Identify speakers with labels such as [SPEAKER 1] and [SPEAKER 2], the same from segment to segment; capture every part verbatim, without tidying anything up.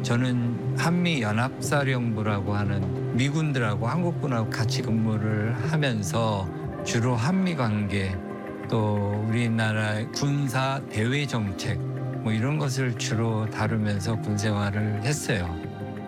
[SPEAKER 1] 저는 한미연합사령부라고 하는 미군들하고 한국군하고 같이 근무를 하면서 주로 한미 관계 또 우리나라의 군사 대외 정책 뭐 이런 것을 주로 다루면서 군 생활을 했어요.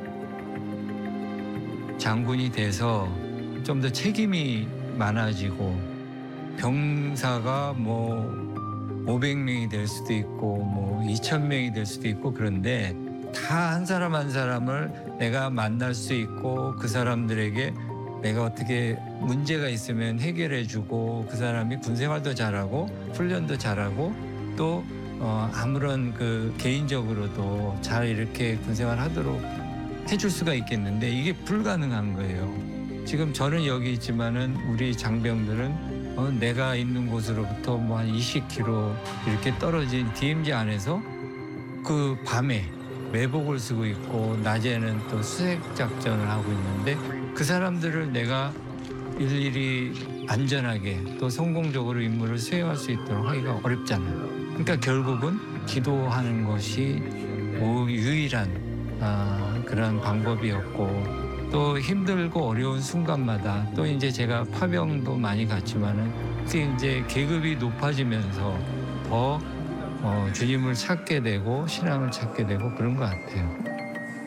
[SPEAKER 1] 장군이 돼서 좀 더 책임이 많아지고 병사가 뭐 오백 명이 될 수도 있고 뭐 이천 명이 될 수도 있고 그런데 다 한 사람 한 사람을 내가 만날 수 있고 그 사람들에게 내가 어떻게 문제가 있으면 해결해주고 그 사람이 군생활도 잘하고 훈련도 잘하고 또 어 아무런 그 개인적으로도 잘 이렇게 군생활 하도록 해줄 수가 있겠는데 이게 불가능한 거예요. 지금 저는 여기 있지만은 우리 장병들은 어 내가 있는 곳으로부터 뭐 한 이십 킬로미터 이렇게 떨어진 디엠지 안에서 그 밤에 매복을 쓰고 있고 낮에는 또 수색 작전을 하고 있는데 그 사람들을 내가 일일이 안전하게 또 성공적으로 임무를 수행할 수 있도록 하기가 어렵잖아요. 그러니까 결국은 기도하는 것이 유일한 아, 그런 방법이었고 또 힘들고 어려운 순간마다 또 이제 제가 파병도 많이 갔지만은 이제 계급이 높아지면서 더 어, 주님을 찾게 되고 신앙을 찾게 되고 그런 것 같아요.